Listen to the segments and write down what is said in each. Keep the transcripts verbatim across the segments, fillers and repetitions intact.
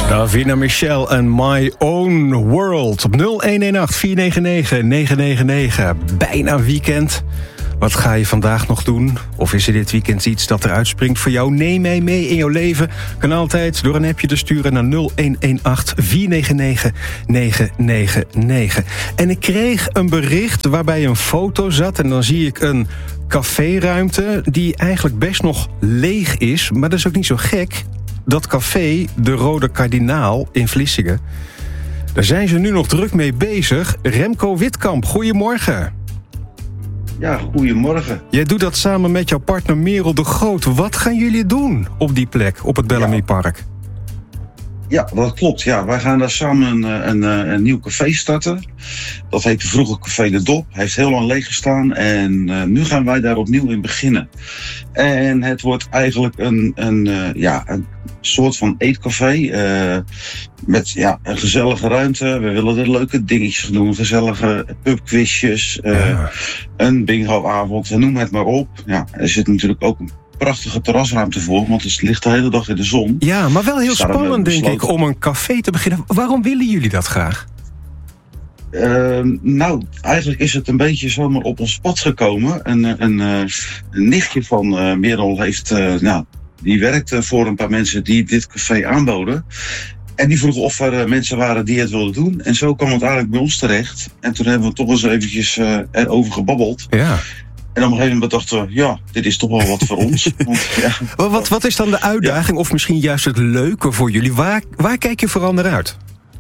Davina Michel en My Own World op nul een een acht vier negen negen negen negen negen. Bijna weekend. Wat ga je vandaag nog doen? Of is er dit weekend iets dat eruit springt voor jou? Neem mij mee in jouw leven. Kan altijd door een appje te sturen naar nul een een acht vier negen negen negen negen negen. En ik kreeg een bericht waarbij een foto zat en dan zie ik een caféruimte die eigenlijk best nog leeg is. Maar dat is ook niet zo gek. Dat café, de Rode Kardinaal in Vlissingen, daar zijn ze nu nog druk mee bezig. Remco Witkamp, goedemorgen. Ja, goedemorgen. Jij doet dat samen met jouw partner Merel de Groot. Wat gaan jullie doen op die plek, op het Bellamy Park? Ja, dat klopt. Ja, wij gaan daar samen een, een, een nieuw café starten. Dat heette vroeger Café de Dop. Hij heeft heel lang leeg gestaan en uh, nu gaan wij daar opnieuw in beginnen. En het wordt eigenlijk een, een, uh, ja, een soort van eetcafé uh, met ja, een gezellige ruimte. We willen er leuke dingetjes doen, gezellige pubquizjes, uh, ja. een bingoavond, noem het maar op. Ja, er zit natuurlijk ook een prachtige terrasruimte voor, want het ligt de hele dag in de zon. Ja, maar wel heel spannend, denk ik, om een café te beginnen. Waarom willen jullie dat graag? Uh, nou, eigenlijk is het een beetje zomaar op ons pad gekomen. Een, een, een, een nichtje van uh, Merel heeft, uh, nou, die werkte voor een paar mensen die dit café aanboden. En die vroegen of er uh, mensen waren die het wilden doen. En zo kwam het eigenlijk bij ons terecht. En toen hebben we toch eens eventjes uh, erover gebabbeld. Ja. En op een gegeven moment dachten we, ja, dit is toch wel wat voor ons. Want, ja, wat, wat is dan de uitdaging, ja, of misschien juist het leuke voor jullie? Waar, waar kijk je vooral naar uit?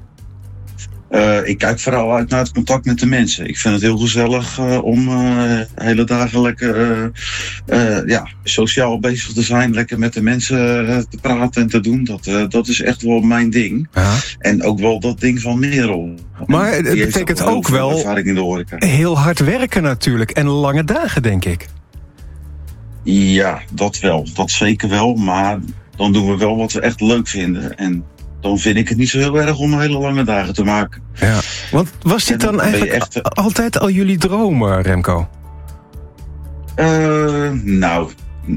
Uh, ik kijk vooral uit naar het contact met de mensen. Ik vind het heel gezellig uh, om uh, hele dagen lekker uh, uh, ja, sociaal bezig te zijn. Lekker met de mensen uh, te praten en te doen. Dat, uh, dat is echt wel mijn ding. Ja. En ook wel dat ding van Merel. Maar het betekent ook, ook wel ervaring in de horeca. Heel hard werken natuurlijk. En lange dagen, denk ik. Ja, dat wel. Dat zeker wel. Maar dan doen we wel wat we echt leuk vinden. En dan vind ik het niet zo heel erg om hele lange dagen te maken. Ja, want was dit dan, dan eigenlijk echt altijd al jullie droom, Remco? Uh, nou,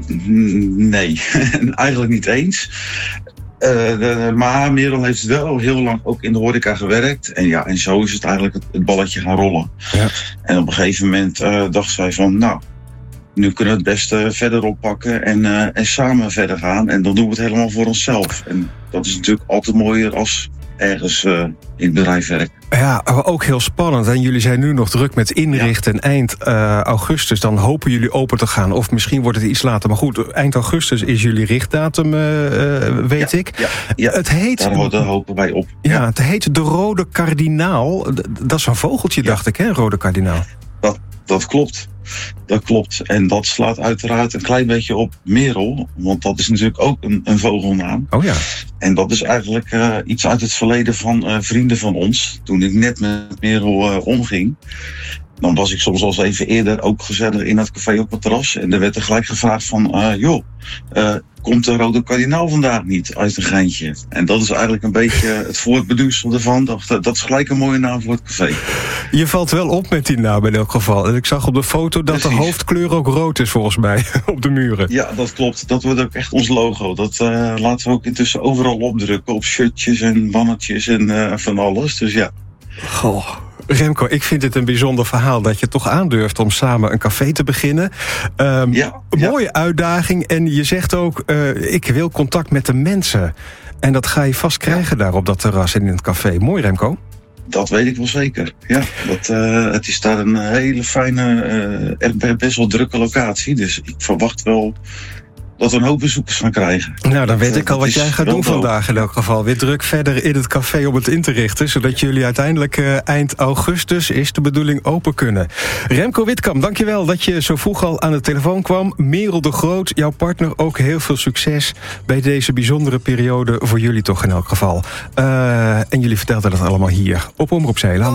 n- nee. Eigenlijk niet eens. Uh, de, maar Merel heeft wel heel lang ook in de horeca gewerkt. En ja, en zo is het eigenlijk het, het balletje gaan rollen. Ja. En op een gegeven moment uh, dacht zij van, nou, nu kunnen we het beste verder oppakken en, uh, en samen verder gaan. En dan doen we het helemaal voor onszelf. En dat is natuurlijk altijd mooier als ergens uh, in het bedrijf werken. Ja, maar ook heel spannend. En jullie zijn nu nog druk met inrichten. Ja. Eind uh, augustus, dan hopen jullie open te gaan. Of misschien wordt het iets later. Maar goed, eind augustus is jullie richtdatum, uh, uh, weet ja, ik. Ja, ja. Het heet, daar, daar hopen wij op. Ja, ja, het heet de Rode Kardinaal. Dat is een vogeltje, ja, dacht ik, hè, Rode Kardinaal. Dat, dat klopt. Dat klopt. En dat slaat uiteraard een klein beetje op Merel. Want dat is natuurlijk ook een, een vogelnaam. Oh ja. En dat is eigenlijk uh, iets uit het verleden van uh, vrienden van ons. Toen ik net met Merel uh, omging, dan was ik soms al eens even eerder ook gezellig in het café op het terras. En er werd er gelijk gevraagd van, uh, joh, uh, komt de Rode Kardinaal vandaag niet uit een geintje? En dat is eigenlijk een beetje het voortbeduisel ervan. Dat, dat is gelijk een mooie naam voor het café. Je valt wel op met die naam in elk geval. En ik zag op de foto dat Precies. de hoofdkleur ook rood is volgens mij op de muren. Ja, dat klopt. Dat wordt ook echt ons logo. Dat uh, laten we ook intussen overal opdrukken. Op shirtjes en bannetjes en uh, van alles. Dus ja. Goh. Remco, ik vind het een bijzonder verhaal dat je toch aandurft om samen een café te beginnen. Um, ja, een ja. mooie uitdaging. En je zegt ook, uh, ik wil contact met de mensen. En dat ga je vast krijgen ja. daar op dat terras en in het café. Mooi, Remco. Dat weet ik wel zeker. Ja, dat, uh, het is daar een hele fijne, uh, best wel drukke locatie. Dus ik verwacht wel dat we een hoop bezoekers gaan krijgen. Nou, dan weet ik al wat jij gaat doen vandaag in elk geval. Weer druk verder in het café om het in te richten, zodat jullie uiteindelijk uh, eind augustus is de bedoeling open kunnen. Remco Witkamp, dankjewel dat je zo vroeg al aan de telefoon kwam. Merel de Groot, jouw partner, ook heel veel succes bij deze bijzondere periode voor jullie toch in elk geval. Uh, en jullie vertelden dat allemaal hier op Omroep Zeeland.